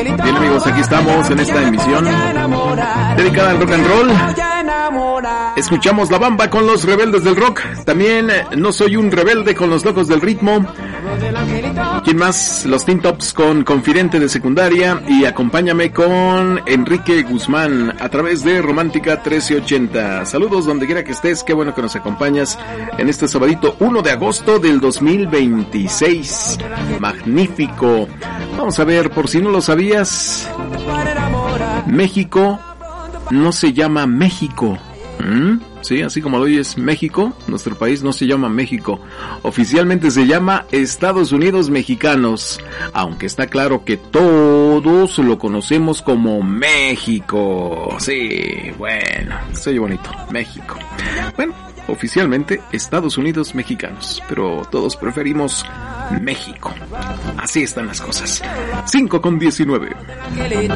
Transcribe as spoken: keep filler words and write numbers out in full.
Bien, amigos, aquí estamos en esta emisión dedicada al rock and roll. Escuchamos La Bamba con los Rebeldes del Rock. También No Soy un Rebelde con los Locos del Ritmo. ¿Quién más? Los Teen Tops con Confidente de Secundaria. Y Acompáñame con Enrique Guzmán a través de Romántica trece ochenta. Saludos donde quiera que estés, qué bueno que nos acompañas en este sabadito uno de agosto del dos mil veintiséis. Magnífico. Vamos a ver, por si no lo sabías, México no se llama México. ¿Mm? Sí, así como lo oyes, México, nuestro país no se llama México. Oficialmente se llama Estados Unidos Mexicanos, aunque está claro que todos lo conocemos como México. Sí, bueno, se oye bonito, México. Bueno, oficialmente Estados Unidos Mexicanos, pero todos preferimos México. Así están las cosas. cinco con diecinueve.